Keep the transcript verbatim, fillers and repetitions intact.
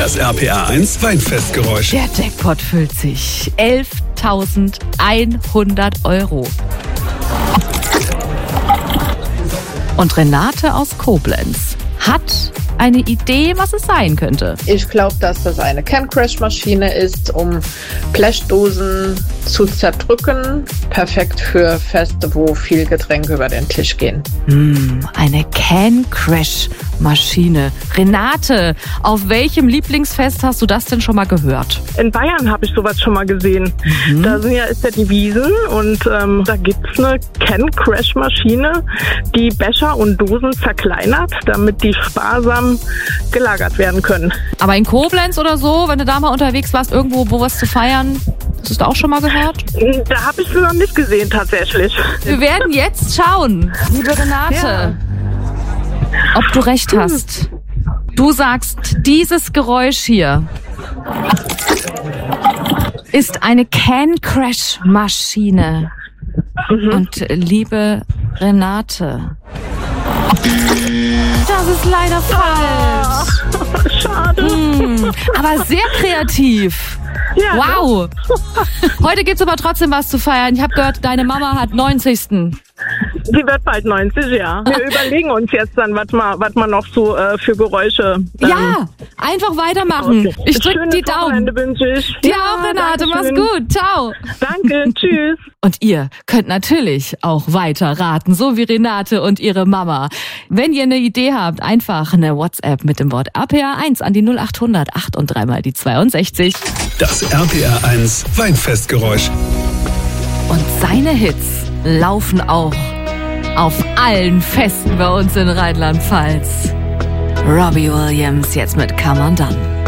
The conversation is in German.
Das R P R eins Weinfestgeräusch. Der Jackpot füllt sich. elftausendeinhundert Euro. Und Renate aus Koblenz hat eine Idee, was es sein könnte. Ich glaube, dass das eine Can-Crash-Maschine ist, um Blechdosen zu zerdrücken. Perfekt für Feste, wo viel Getränke über den Tisch gehen. Hm, eine Can-Crash-Maschine. Renate, auf welchem Lieblingsfest hast du das denn schon mal gehört? In Bayern habe ich sowas schon mal gesehen. Mhm. Da sind ja, ist ja die Wiesn und ähm, da gibt es eine Can-Crash-Maschine, die Becher und Dosen zerkleinert, damit die sparsam gelagert werden können. Aber in Koblenz oder so, wenn du da mal unterwegs warst, irgendwo, wo was zu feiern, hast du das auch schon mal gehört? Da habe ich es noch nicht gesehen, tatsächlich. Wir werden jetzt schauen, liebe Renate, ja. ob du recht hast. Du sagst, dieses Geräusch hier ist eine Can-Crash-Maschine. Mhm. Und liebe Renate, das ist leider falsch. Oh, schade. Hm, aber sehr kreativ. Ja, wow. Heute gibt's aber trotzdem was zu feiern. Ich habe gehört, deine Mama hat neunzigsten Sie wird bald neunzig, ja. Wir überlegen uns jetzt dann, was man, was man noch so äh, für Geräusche... Ähm, ja, einfach weitermachen. Okay. Ich drücke die Daumen. Wünsche ich. Dir ja, auch, Renate. Mach's gut. Ciao. Danke. Tschüss. Und ihr könnt natürlich auch weiter raten, so wie Renate und ihre Mama. Wenn ihr eine Idee habt, einfach eine WhatsApp mit dem Wort R P R eins an die null acht hundert acht und dreimal die zweiundsechzig. Das R P R eins Weinfestgeräusch. Und seine Hits laufen auch auf allen Festen bei uns in Rheinland-Pfalz. Robbie Williams jetzt mit Come On Done.